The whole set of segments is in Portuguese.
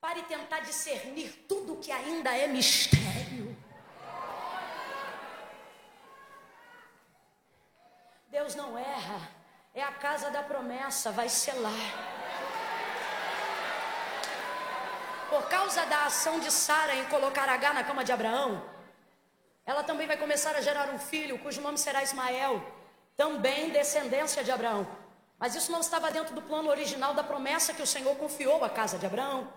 Pare tentar discernir tudo que ainda é mistério. Deus não erra, é a casa da promessa, vai selar. Por causa da ação de Sara em colocar Agar na cama de Abraão, ela também vai começar a gerar um filho, cujo nome será Ismael, também descendência de Abraão. Mas isso não estava dentro do plano original da promessa que o Senhor confiou à casa de Abraão.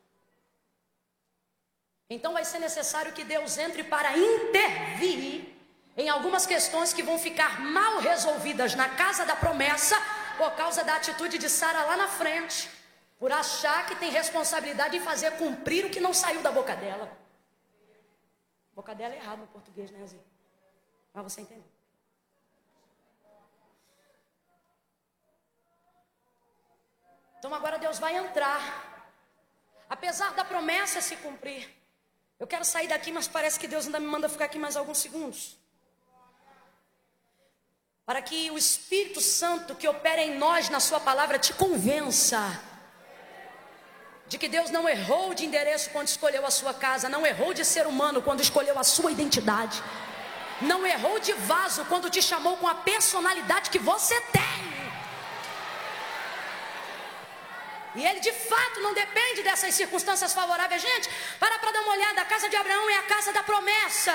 Então vai ser necessário que Deus entre para intervir em algumas questões que vão ficar mal resolvidas na casa da promessa, por causa da atitude de Sara lá na frente, por achar que tem responsabilidade em fazer cumprir o que não saiu da boca dela. Boca dela é errado no português, né, Zé? Mas você entendeu. Então agora Deus vai entrar, apesar da promessa se cumprir. Eu quero sair daqui, mas parece que Deus ainda me manda ficar aqui mais alguns segundos, para que o Espírito Santo que opera em nós na sua palavra te convença de que Deus não errou de endereço quando escolheu a sua casa, não errou de ser humano quando escolheu a sua identidade, não errou de vaso quando te chamou com a personalidade que você tem. E ele de fato não depende dessas circunstâncias favoráveis. Gente, para dar uma olhada, a casa de Abraão é a casa da promessa.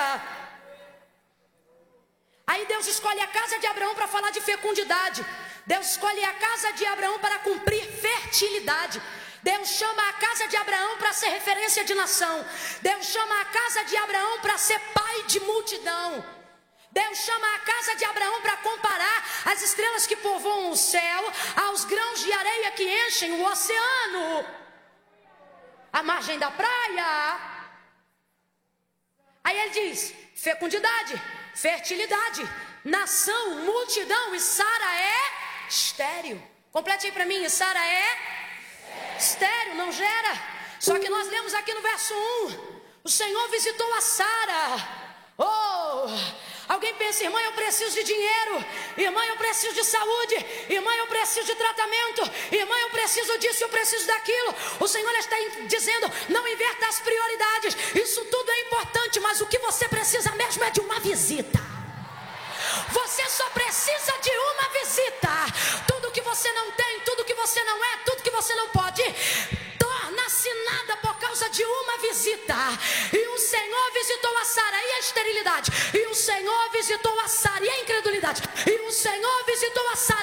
Aí Deus escolhe a casa de Abraão para falar de fecundidade. Deus escolhe a casa de Abraão para cumprir fertilidade. Deus chama a casa de Abraão para ser referência de nação. Deus chama a casa de Abraão para ser pai de multidão. Deus chama a casa de Abraão para comparar as estrelas que povoam o céu aos grãos de areia que enchem o oceano, a margem da praia. Aí ele diz: fecundidade, fertilidade, nação, multidão, e Sara é estéril. Complete aí para mim: e Sara é estéril, não gera. Só que nós lemos aqui no verso 1: o Senhor visitou a Sara. Alguém pensa: irmã, eu preciso de dinheiro, irmã, eu preciso de saúde, irmã, eu preciso de tratamento, irmã, eu preciso disso, eu preciso daquilo. O Senhor está dizendo: não inverta as prioridades. Isso tudo é importante, mas o que você precisa mesmo é de uma visita. Você só precisa de uma visita. Tudo que você não tem, tudo que você não é, tudo que você não pode, torna-se nada por causa de uma visita. E o Senhor visitou a Sara e a esterilidade, e o Senhor visitou a Sara e a incredulidade.